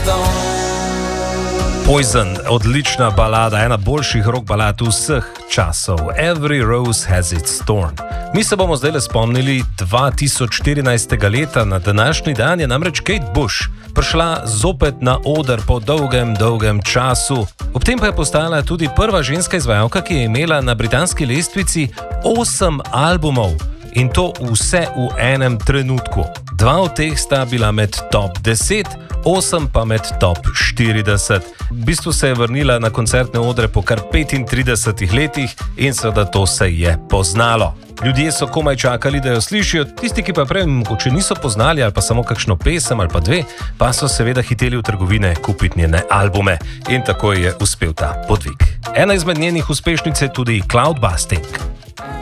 Poison, odlična balada, ena boljših rock balad vseh časov. Every rose has its thorn. Mi se bomo zdaj le spomnili 2014. leta, na današnji dan je namreč Kate Bush prišla zopet na oder po dolgem času. Ob tem pa je postala tudi prva ženska izvajalka, ki je imela na britanski lestvici 8 albumov. In to vse v enem trenutku. 2 od teh sta bila med top 10, 8 pa med top 40. V bistvu se je vrnila na koncertne odre po kar 35 letih in seveda to se je poznalo. Ljudje so komaj čakali, da jo slišijo, tisti, ki pa prej mogoče niso poznali ali pa samo kakšno pesem ali pa 2, pa so seveda hiteli v trgovine kupiti njene albume. In tako je uspel ta podvig. Ena izmed njenih uspešnic je tudi Cloudbusting.